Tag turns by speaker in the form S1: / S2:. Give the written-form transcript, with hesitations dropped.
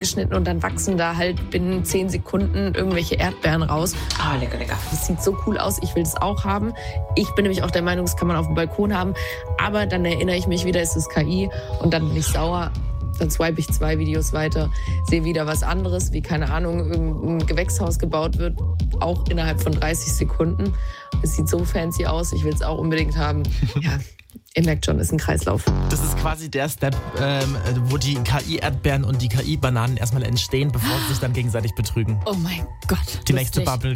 S1: abgeschnitten und dann wachsen da halt binnen 10 Sekunden irgendwelche Erdbeeren raus.
S2: Ah, lecker, lecker.
S1: Das sieht so cool aus, ich will das auch haben. Ich bin nämlich auch der Meinung, das kann man auf dem Balkon haben. Aber dann erinnere ich mich wieder, es ist KI und dann bin ich sauer. Dann swipe ich 2 Videos weiter, sehe wieder was anderes, wie, keine Ahnung, irgendein Gewächshaus gebaut wird, auch innerhalb von 30 Sekunden. Es sieht so fancy aus, ich will es auch unbedingt haben. Ja, ihr merkt schon, ist ein Kreislauf.
S3: Das ist quasi der Step, wo die KI-Erdbeeren und die KI-Bananen erstmal entstehen, bevor sie sich dann gegenseitig betrügen.
S1: Oh mein Gott.
S3: Die nächste Bubble,